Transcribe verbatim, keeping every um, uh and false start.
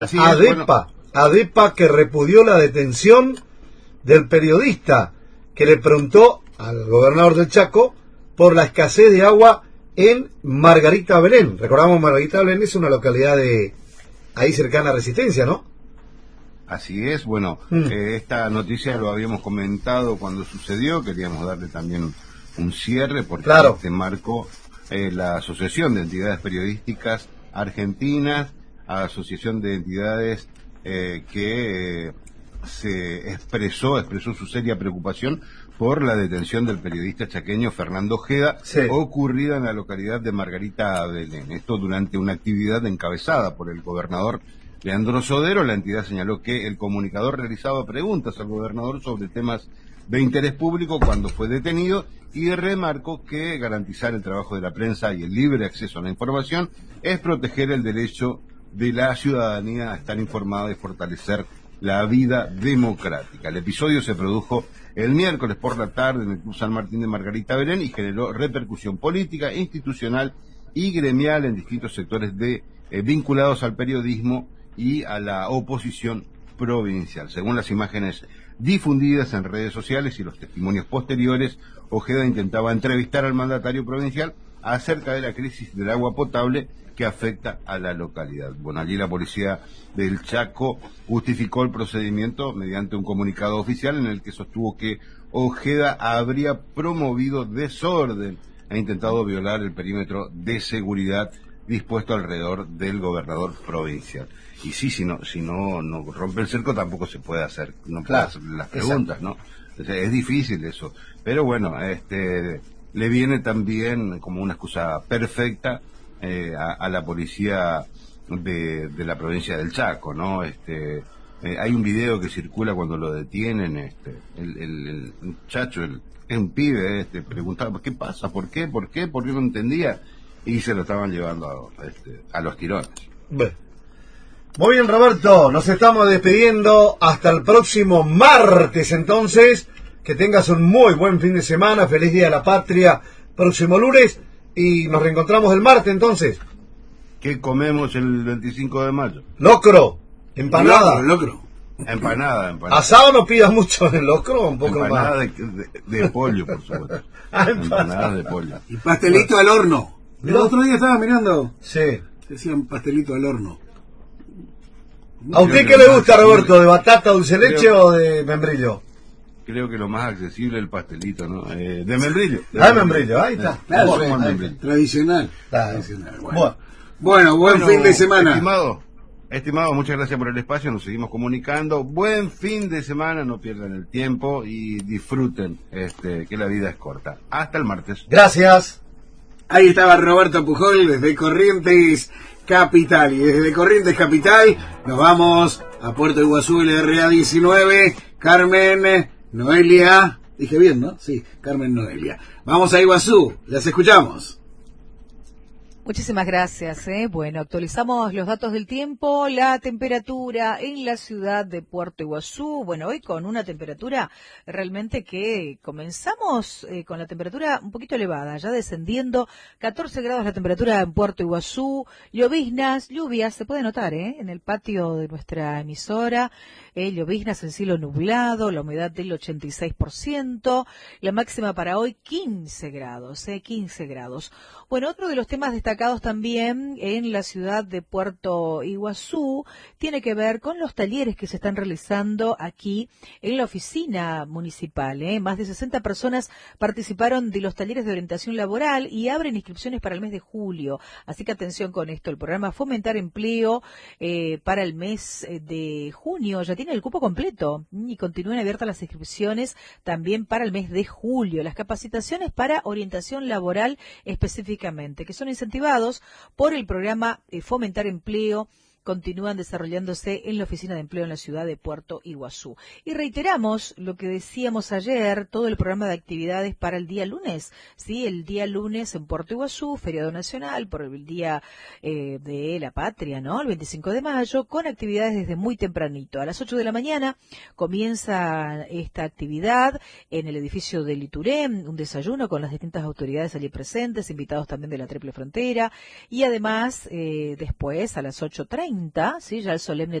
Así ADEPA, es, bueno. ADEPA que repudió la detención del periodista que le preguntó al gobernador del Chaco por la escasez de agua en Margarita Belén. Recordamos, Margarita Belén es una localidad de ahí cercana a Resistencia, ¿no? Así es, bueno, Mm. eh, esta noticia lo habíamos comentado cuando sucedió, queríamos darle también un cierre porque Claro. este marcó eh, la Asociación de Entidades Periodísticas Argentinas, Asociación de Entidades eh, que eh, se expresó, expresó su seria preocupación por la detención del periodista chaqueño Fernando Ojeda, Sí. ocurrida en la localidad de Margarita Belén. Esto durante una actividad encabezada por el gobernador Leandro Sodero. La entidad señaló que el comunicador realizaba preguntas al gobernador sobre temas de interés público cuando fue detenido y remarcó que garantizar el trabajo de la prensa y el libre acceso a la información es proteger el derecho de la ciudadanía a estar informada y fortalecer la vida democrática. El episodio se produjo el miércoles por la tarde en el Club San Martín de Margarita Belén y generó repercusión política, institucional y gremial en distintos sectores de eh, vinculados al periodismo y a la oposición provincial. Según las imágenes difundidas en redes sociales y los testimonios posteriores, Ojeda intentaba entrevistar al mandatario provincial acerca de la crisis del agua potable que afecta a la localidad. Bueno, allí la policía del Chaco justificó el procedimiento mediante un comunicado oficial en el que sostuvo que Ojeda habría promovido desorden e intentado violar el perímetro de seguridad dispuesto alrededor del gobernador provincial. Y sí, si no, si no, no rompe el cerco tampoco se puede hacer, no puede Claro, hacer las preguntas, exacto, ¿no? O sea, es difícil eso. Pero bueno, este, le viene también como una excusa perfecta eh, a, a la policía de, de la provincia del Chaco, ¿no? Este, eh, hay un video que circula cuando lo detienen, este, el, el, el muchacho, el, es un pibe, este, preguntaba, ¿qué pasa? ¿Por qué? ¿Por qué? ¿Por qué no entendía? Y se lo estaban llevando a, este, a los tirones. Bueno. Muy bien, Roberto, nos estamos despidiendo hasta el próximo martes, entonces, que tengas un muy buen fin de semana, feliz Día de la Patria, próximo lunes, y nos reencontramos el martes, entonces. ¿Qué comemos el veinticinco de mayo? Locro, empanada. Locro, locro. Empanada, empanada. Asado no pidas mucho en el locro, un poco empanada más. De, de, de pollo, por supuesto. Ah, empanada de pollo. Y pastelito al horno. El No. otro día estaba mirando, Sí. decían pastelito al horno. ¿A usted qué le gusta, Roberto? ¿De batata, dulce leche Creo... o de membrillo? Creo que lo más accesible es el pastelito, ¿no? Eh, de membrillo. De ah, de membrillo, ahí está. Eh, claro, bueno, bueno, ahí membrillo. Tradicional. Claro. Tradicional. Bueno. Bueno. bueno, buen bueno, fin de semana. Estimado, estimado, muchas gracias por el espacio, nos seguimos comunicando. Buen fin de semana, no pierdan el tiempo y disfruten, este, que la vida es corta. Hasta el martes. Gracias. Ahí estaba Roberto Pujol desde Corrientes Capital. Y desde Corrientes Capital nos vamos a Puerto Iguazú, L R A diecinueve. Carmen, Noelia. Dije bien, ¿no? Sí, Carmen, Noelia. Vamos a Iguazú, las escuchamos. Muchísimas gracias. ¿eh? Bueno, actualizamos los datos del tiempo, la temperatura en la ciudad de Puerto Iguazú. Bueno, hoy con una temperatura realmente que comenzamos eh, con la temperatura un poquito elevada, ya descendiendo, catorce grados la temperatura en Puerto Iguazú, lloviznas, lluvias, se puede notar ¿eh? en el patio de nuestra emisora, eh, lloviznas en cielo nublado, la humedad del ochenta y seis por ciento, la máxima para hoy quince grados, ¿eh? quince grados. Bueno, otro de los temas destacados también en la ciudad de Puerto Iguazú tiene que ver con los talleres que se están realizando aquí en la oficina municipal. ¿eh? Más de sesenta personas participaron de los talleres de orientación laboral y abren inscripciones para el mes de julio. Así que atención con esto, el programa Fomentar Empleo eh, para el mes de junio ya tiene el cupo completo y continúan abiertas las inscripciones también para el mes de julio. Las capacitaciones para orientación laboral específicamente, que son incentivados por el programa eh, Fomentar Empleo, continúan desarrollándose en la Oficina de Empleo en la ciudad de Puerto Iguazú. Y reiteramos lo que decíamos ayer, todo el programa de actividades para el día lunes. Sí, el día lunes en Puerto Iguazú, feriado nacional por el Día eh, de la Patria, ¿no? El veinticinco de mayo, con actividades desde muy tempranito. A las ocho de la mañana comienza esta actividad en el edificio del Ituré, un desayuno con las distintas autoridades allí presentes, invitados también de la Triple Frontera, y además eh, después a las ocho treinta treinta, ¿sí? Ya el solemne